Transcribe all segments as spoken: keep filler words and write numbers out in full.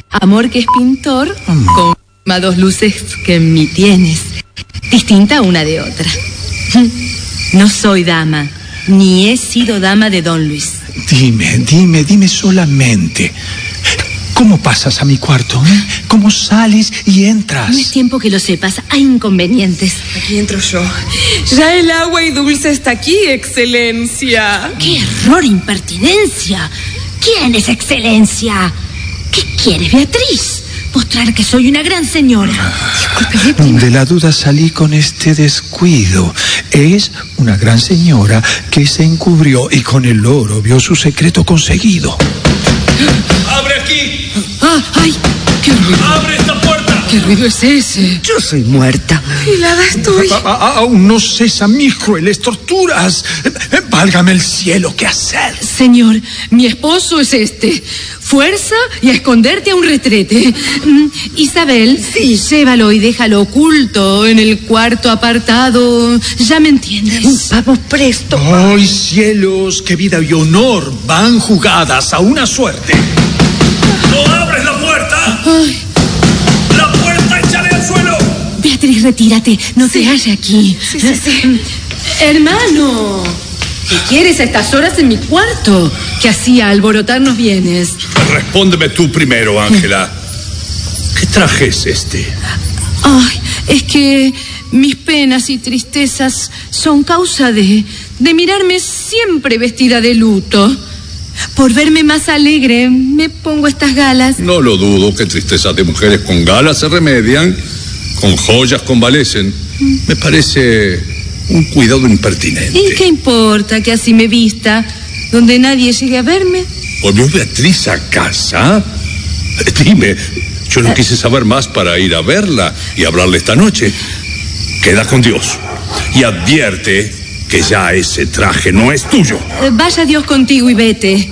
Amor que es pintor, mm. con dos luces que en mí tienes, distinta una de otra. No soy dama, ni he sido dama de Don Luis. Dime, dime, dime solamente. ¿Cómo pasas a mi cuarto? ¿Eh? ¿Cómo sales y entras? No es tiempo que lo sepas, hay inconvenientes. Aquí entro yo. Ya el agua y dulce está aquí, excelencia. ¡Qué error, impertinencia! ¿Quién es excelencia? ¿Qué quieres, Beatriz? Mostrar que soy una gran señora. Discúlpeme, prima. De la duda salí con este descuido. Es una gran señora que se encubrió y con el oro vio su secreto conseguido. ¡Abre aquí! ¡Ah, ay! ¡Qué ruido! ¡Abre esta puerta! ¿Qué ruido es ese? Yo soy muerta. Hilada estoy. A, a, aún no cesan mis crueles torturas. Válgame el cielo, ¿qué hacer? Señor, mi esposo es este. Fuerza y a esconderte a un retrete. Mm, Isabel, sí. Llévalo y déjalo oculto en el cuarto apartado. Ya me entiendes. Vamos presto. ¡Ay, cielos! ¡Qué vida y honor van jugadas a una suerte! ¡No abres la puerta! Ay. ¡La puerta, échale al suelo! Beatriz, retírate. No Sí. te halles aquí. Sí, sí, sí. Hermano, ¿qué quieres a estas horas en mi cuarto? Que hacía alborotarnos bienes. Respóndeme tú primero, Ángela. ¿Qué traje es este? Ay, es que mis penas y tristezas son causa de, de mirarme siempre vestida de luto. Por verme más alegre, me pongo estas galas. No lo dudo que tristezas de mujeres con galas se remedian, con joyas convalecen. Me parece un cuidado impertinente. ¿Y qué importa que así me vista, donde nadie llegue a verme? ¿Volvió Beatriz a casa? Dime, yo no quise saber más para ir a verla y hablarle esta noche. Queda con Dios y advierte que ya ese traje no es tuyo. Eh, vaya Dios contigo y vete.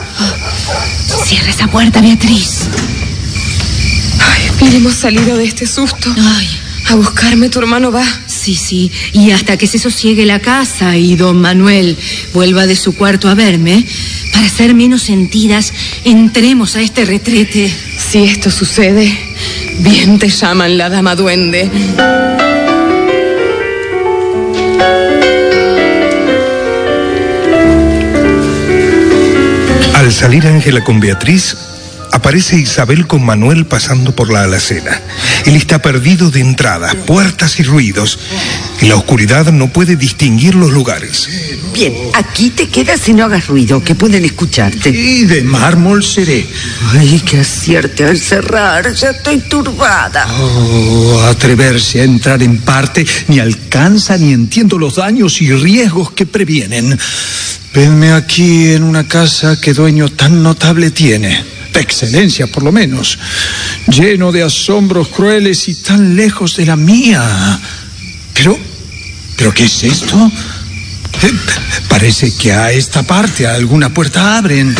Oh, cierra esa puerta, Beatriz. Ay, bien hemos salido de este susto. Ay. A buscarme, tu hermano va. Sí, sí, y hasta que se sosiegue la casa y don Manuel vuelva de su cuarto a verme, para ser menos sentidas, entremos a este retrete. Si esto sucede, bien te llaman la dama duende. Al salir Ángela con Beatriz, aparece Isabel con Manuel pasando por la alacena. Él está perdido de entradas, puertas y ruidos. En la oscuridad no puede distinguir los lugares. Bien, aquí te quedas y no hagas ruido, que pueden escucharte. Y de mármol seré. Ay, que acierte al cerrar, ya estoy turbada. Oh, atreverse a entrar en parte ni alcanza ni entiendo los daños y riesgos que previenen. Venme aquí en una casa que dueño tan notable tiene. De excelencia, por lo menos. Lleno de asombros crueles y tan lejos de la mía. Pero, ¿pero qué es esto? Eh, parece que a esta parte alguna puerta abren.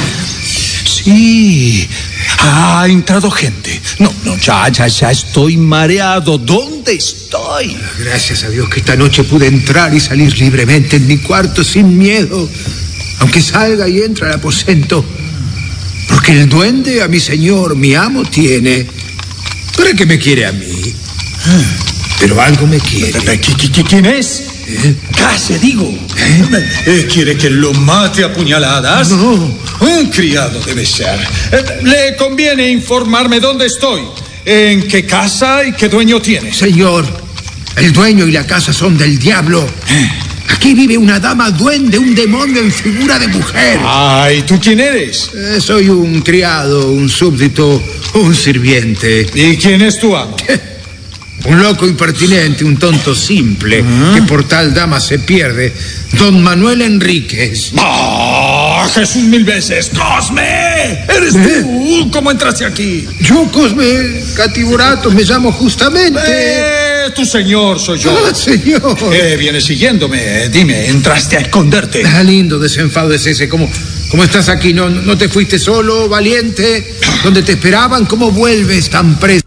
Sí, ha entrado gente. No, no, ya, ya, ya estoy mareado. ¿Dónde estoy? Gracias a Dios que esta noche pude entrar y salir libremente en mi cuarto sin miedo. Aunque salga y entre al aposento. Porque el duende a mi señor, mi amo, tiene. ¿Para qué me quiere a mí? Pero algo me quiere. ¿Quién es? ¿Eh? Case, digo. ¿Eh? ¿Quiere que lo mate a puñaladas? No. Un criado debe ser. Le conviene informarme dónde estoy, en qué casa y qué dueño tiene. Señor, el dueño y la casa son del diablo. Aquí vive una dama duende, un demonio en figura de mujer. Ay, ¿tú quién eres? Eh, soy un criado, un súbdito, un sirviente. ¿Y quién es tu amo? Un loco impertinente, un tonto simple, uh-huh. que por tal dama se pierde. Don Manuel Enríquez. ¡Ah, Jesús mil veces! ¡Cosme! ¿Eres ¿Eh? tú? ¿Cómo entraste aquí? Yo, Cosme Catiburato, me llamo justamente. Eh, tu señor soy yo. Ah, señor. ¿Qué vienes siguiéndome? Dime, ¿entraste a esconderte? Ah, lindo desenfado es ese. ¿Cómo, cómo estás aquí? ¿No, ¿No te fuiste solo, valiente? ¿Dónde te esperaban? ¿Cómo vuelves tan preso?